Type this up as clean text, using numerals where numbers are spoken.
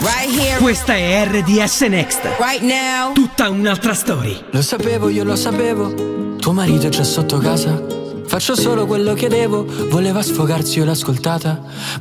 Right here, Questa è RDS Next. right now. Tutta un'altra storia. Lo sapevo, io lo sapevo. Tuo marito è già sotto casa. Faccio solo quello che devo. Voleva sfogarsi, io l'ho ascoltata.